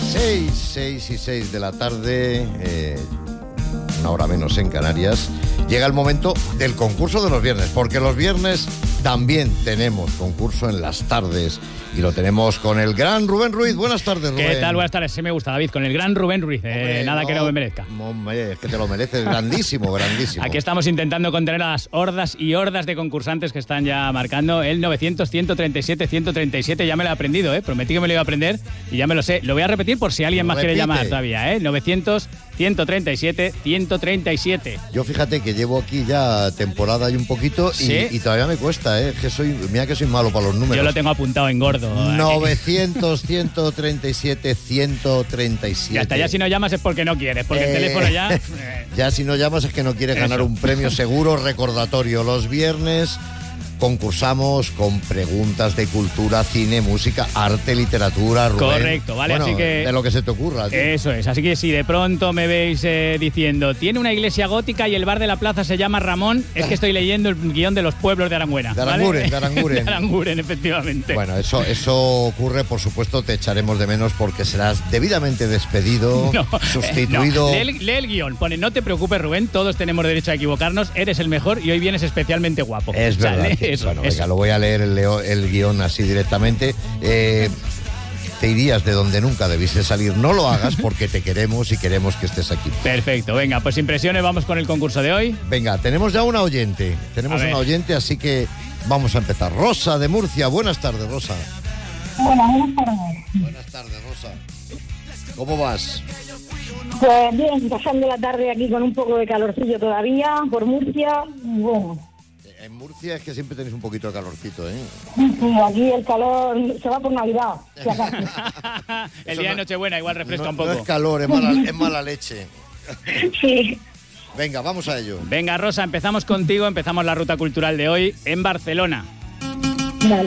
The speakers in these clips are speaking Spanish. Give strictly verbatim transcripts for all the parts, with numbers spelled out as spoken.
seis, seis y seis de la tarde, eh, una hora menos en Canarias, llega el momento del concurso de los viernes, porque los viernes también tenemos concurso en las tardes y lo tenemos con el gran Rubén Ruiz. Buenas tardes, Rubén. ¿Qué tal? Buenas tardes. Sí me gusta, David, con el gran Rubén Ruiz. Eh, hombre, nada no, que no me merezca. Hombre, es que te lo mereces, grandísimo, grandísimo. Aquí estamos intentando contener a las hordas y hordas de concursantes que están ya marcando el novecientos, ciento treinta y siete, ciento treinta y siete. Ya me lo he aprendido, ¿eh? Prometí que me lo iba a aprender y ya me lo sé. Lo voy a repetir por si alguien más Repite. quiere llamar todavía, ¿eh? novecientos, ciento treinta y siete, ciento treinta y siete. Yo fíjate que llevo aquí ya temporada y un poquito y, ¿Sí? y todavía me cuesta, ¿eh? Que soy, mira que soy malo para los números. Yo lo tengo apuntado en gordo. novecientos, ciento treinta y siete, ciento treinta y siete. Y hasta ya si no llamas es porque no quieres, porque eh, el teléfono ya... Ya si no llamas es que no quieres Eso. ganar un premio seguro. Recordatorio, los viernes concursamos con preguntas de cultura, cine, música, arte, literatura, Rubén. Correcto, vale, bueno, así que... de lo que se te ocurra. Tío. Eso es, así que si de pronto me veis eh, diciendo tiene una iglesia gótica y el bar de la plaza se llama Ramón, es que estoy leyendo el guión de los pueblos de Aranguena. De Aranguren, ¿vale? de Aranguren. De Aranguren, efectivamente. Bueno, eso, eso ocurre, por supuesto, te echaremos de menos porque serás debidamente despedido, No, sustituido. no. Lee, el, lee el guión, pone, no te preocupes, Rubén, todos tenemos derecho a equivocarnos, eres el mejor y hoy vienes especialmente guapo. Es o sea, verdad. lee Que, eso, bueno, eso. venga, lo voy a leer el, el guión así directamente. Eh, te irías de donde nunca debiste salir. No lo hagas porque te queremos y queremos que estés aquí. Perfecto, venga, pues impresiones, vamos con el concurso de hoy. Venga, tenemos ya una oyente. Tenemos una oyente, así que vamos a empezar. Rosa de Murcia. Buenas tardes, Rosa. Hola, buenas tardes. Buenas tardes, Rosa. ¿Cómo vas? Pues bien, pasando la tarde aquí con un poco de calorcillo todavía, por Murcia, y bueno. En Murcia es que siempre tenéis un poquito de calorcito, ¿eh? Sí, aquí el calor se va por Navidad, si acaso. El día de Nochebuena igual refresca no, un poco. No es calor, es mala, es mala leche. Sí. Venga, vamos a ello. Venga, Rosa, empezamos contigo, empezamos la ruta cultural de hoy en Barcelona. Vale.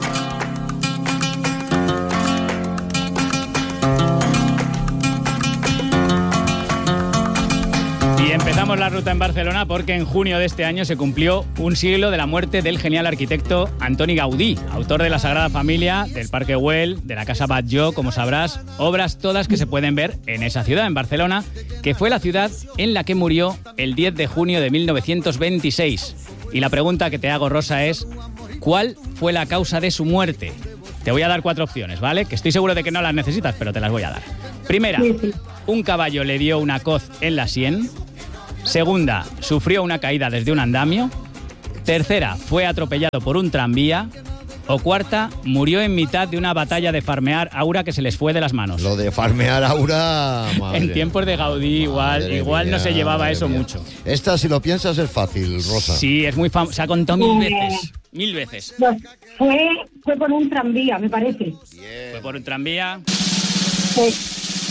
Y empezamos la ruta en Barcelona porque en junio de este año se cumplió un siglo de la muerte del genial arquitecto Antoni Gaudí, autor de la Sagrada Familia, del Parque Güell, de la Casa Batlló, como sabrás, obras todas que se pueden ver en esa ciudad, en Barcelona, que fue la ciudad en la que murió el diez de junio de mil novecientos veintiséis. Y la pregunta que te hago, Rosa, es ¿cuál fue la causa de su muerte? Te voy a dar cuatro opciones, ¿vale? Que estoy seguro de que no las necesitas, pero te las voy a dar. Primera, un caballo le dio una coz en la sien. Segunda, sufrió una caída desde un andamio. Tercera, fue atropellado por un tranvía. O cuarta, murió en mitad de una batalla de farmear aura que se les fue de las manos. Lo de farmear aura... En tiempos de Gaudí igual, igual mía, no se llevaba eso mía. mucho. Esta, si lo piensas, es fácil, Rosa. Sí, es muy famoso. Se ha contado mil veces. Mil veces. Pues fue, fue por un tranvía, me parece. Fue por un tranvía. Pues,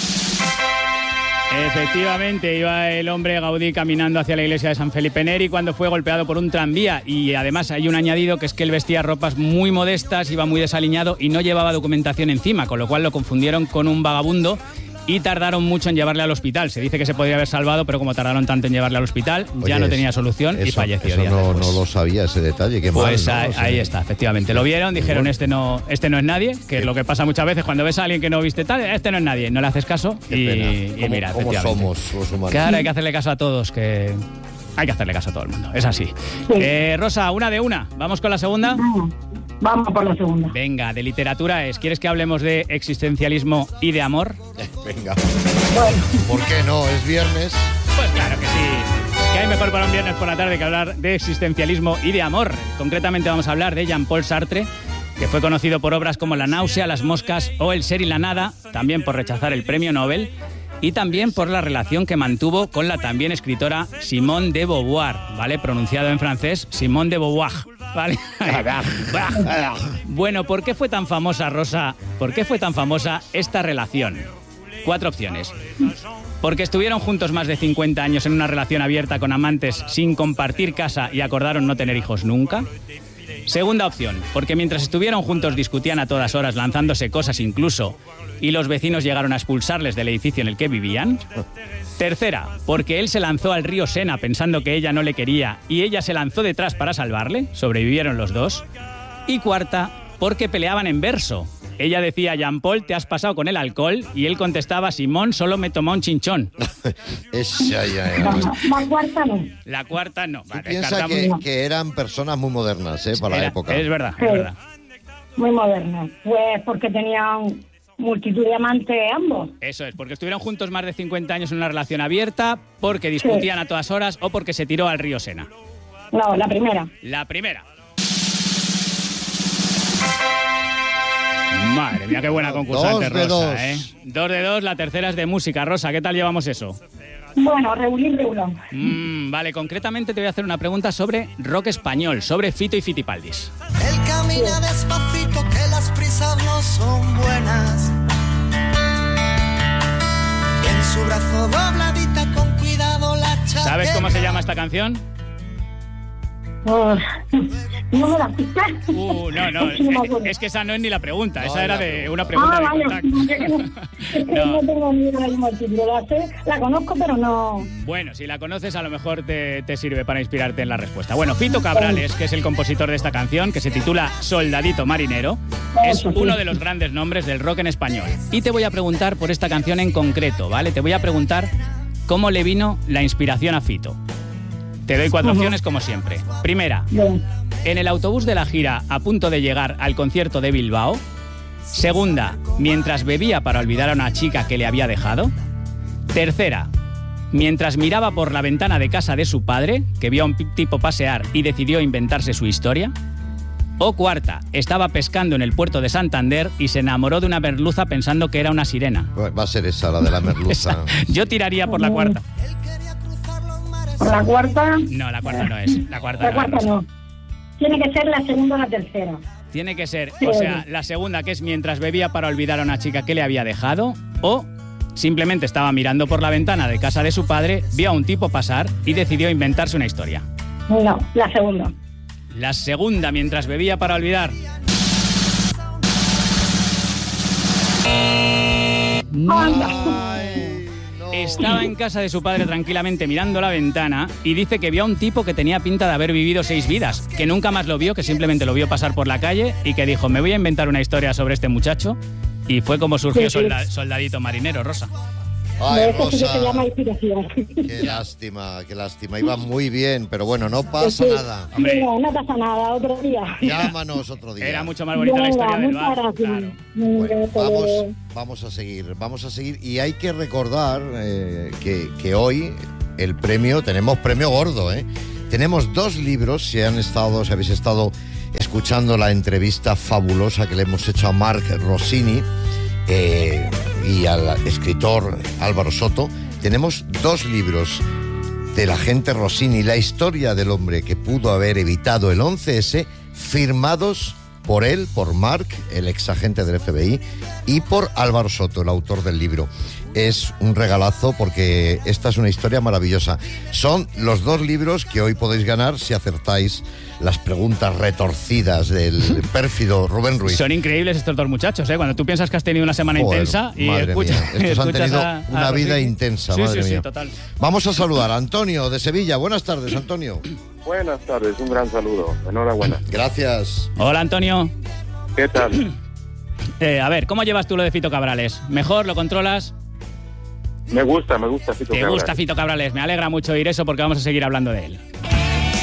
Efectivamente, iba el hombre Gaudí caminando hacia la iglesia de San Felipe Neri cuando fue golpeado por un tranvía y además hay un añadido que es que él vestía ropas muy modestas, iba muy desaliñado y no llevaba documentación encima, con lo cual lo confundieron con un vagabundo y tardaron mucho en llevarle al hospital. Se dice que se podría haber salvado, pero como tardaron tanto en llevarle al hospital, Oye, ya no tenía solución eso, y falleció. Eso días no, después. no lo sabía, ese detalle. Qué Pues mal, ahí, ¿no? O sea, ahí está, efectivamente. Lo vieron, dijeron, este no, este no es nadie, que es lo que pasa muchas veces cuando ves a alguien que no viste tal, este no es nadie, no le haces caso Qué y, pena. y ¿Cómo- mira, cómo efectivamente. somos los humanos? Claro, hay que hacerle caso a todos, que hay que hacerle caso a todo el mundo, es así. Eh, Rosa, una de una, ¿vamos con la segunda? vamos por la segunda. Venga, de literatura es, ¿quieres que hablemos de existencialismo y de amor? Venga. Bueno, ¿Por qué no? Es viernes. Pues claro que sí. ¿Qué hay mejor para un viernes por la tarde que hablar de existencialismo y de amor? Concretamente vamos a hablar de Jean-Paul Sartre, que fue conocido por obras como La náusea, Las moscas o El ser y la nada, también por rechazar el premio Nobel, y también por la relación que mantuvo con la también escritora Simone de Beauvoir, ¿vale? Pronunciado en francés, Simone de Beauvoir, ¿vale? Bueno, ¿por qué fue tan famosa, Rosa? ¿Por qué fue tan famosa esta relación? Cuatro opciones. Porque estuvieron juntos más de cincuenta años en una relación abierta con amantes sin compartir casa y acordaron no tener hijos nunca. Segunda opción, porque mientras estuvieron juntos discutían a todas horas, lanzándose cosas incluso, y los vecinos llegaron a expulsarles del edificio en el que vivían. Tercera, porque él se lanzó al río Sena pensando que ella no le quería y ella se lanzó detrás para salvarle, sobrevivieron los dos. Y cuarta, porque peleaban en verso. Ella decía, Jean-Paul, te has pasado con el alcohol, y él contestaba, Simón, solo me tomó un chinchón. Esa ya, ya. La cuarta no. La cuarta no. Vale, Piensa que, que eran personas muy modernas, ¿eh? Para Era, la época. Es verdad, Sí. es verdad. Muy moderna. Pues porque tenían multitud de amantes ambos. Eso es, porque estuvieron juntos más de cincuenta años en una relación abierta, porque discutían a todas horas o porque se tiró al río Sena. No, la primera. La primera. Madre mía, qué buena concursante, Dos de Rosa, dos. ¿eh? Dos de dos, la tercera es de música. Rosa, ¿qué tal llevamos eso? Bueno, regulín, regulón. Mm, vale, concretamente te voy a hacer una pregunta sobre rock español, sobre Fito y Fitipaldis. Él camina despacito, que las prisas no son buenas. En su brazo dobladita, con cuidado la chaqueta. ¿Sabes cómo se llama esta canción? Oh, no me la pistas. Uh, no, no, Es que no me es, acuerdo. es que esa no es ni la pregunta, No, esa es era la de pregunta. una pregunta Ah, de vale. contacto. Es que No. no tengo ni idea del título. La sé, la conozco, pero no. Bueno, si la conoces a lo mejor te, te sirve para inspirarte en la respuesta. Bueno, Fito Cabrales, que es el compositor de esta canción, que se titula Soldadito Marinero, es Eso sí. uno de los grandes nombres del rock en español. Y te voy a preguntar por esta canción en concreto, ¿vale? Te voy a preguntar cómo le vino la inspiración a Fito. Te doy cuatro opciones como siempre. Primera, Bien. en el autobús de la gira a punto de llegar al concierto de Bilbao. Segunda, mientras bebía para olvidar a una chica que le había dejado. Tercera, mientras miraba por la ventana de casa de su padre, que vio a un tipo pasear y decidió inventarse su historia. O cuarta, estaba pescando en el puerto de Santander y se enamoró de una merluza pensando que era una sirena. Va a ser esa, la de la merluza. Esa. Yo tiraría por la cuarta. Por la cuarta. No, la cuarta no es. La cuarta, La no, cuarta Rosa. no. Tiene que ser la segunda o la tercera. Tiene que ser, Sí. o sea, la segunda, que es mientras bebía para olvidar a una chica que le había dejado, o simplemente estaba mirando por la ventana de casa de su padre, vio a un tipo pasar y decidió inventarse una historia. No, la segunda. La segunda, mientras bebía para olvidar. Anda. Ay, no. Estaba en casa de su padre tranquilamente mirando la ventana y dice que vio a un tipo que tenía pinta de haber vivido seis vidas, que nunca más lo vio, que simplemente lo vio pasar por la calle y que dijo, me voy a inventar una historia sobre este muchacho. Y fue como surgió Sí, sí. Solda- Soldadito Marinero, Rosa. Ay, Esto sí que se llama Rosa. inspiración. Qué lástima, qué lástima. Iba muy bien, pero bueno, no pasa Sí. nada. Hombre. No, no pasa nada, otro día. Llámanos otro día. Era mucho más bonita la historia del muchas bar. gracias. Claro. Bueno, Venga, vamos, hasta vamos a seguir, vamos a seguir. Y hay que recordar eh, que, que hoy el premio, tenemos premio gordo, ¿eh? Tenemos dos libros, si han estado, si habéis estado escuchando la entrevista fabulosa que le hemos hecho a Marc Rossini eh, y al escritor Álvaro Soto. Tenemos dos libros del agente Rossini, la historia del hombre que pudo haber evitado el once ese, firmados por él, por Marc, el exagente del F B I, y por Álvaro Soto, el autor del libro. Es un regalazo porque esta es una historia maravillosa. Son los dos libros que hoy podéis ganar si acertáis las preguntas retorcidas del pérfido Rubén Ruiz. Son increíbles estos dos muchachos, ¿eh? Cuando tú piensas que has tenido una semana Joder, intensa y madre escuchas, mía, estos han escuchas tenido a- a una vida Rossini. intensa, Sí, madre sí, mía. sí, total. Vamos a saludar a Antonio de Sevilla. Buenas tardes, Antonio. Buenas tardes, un gran saludo. Enhorabuena. Gracias. Hola, Antonio. ¿Qué tal? Eh, a ver, ¿cómo llevas tú lo de Fito Cabrales? ¿Mejor? ¿Lo controlas? Me gusta, me gusta Fito ¿Te Cabrales. gusta Fito Cabrales? Me alegra mucho oír eso porque vamos a seguir hablando de él.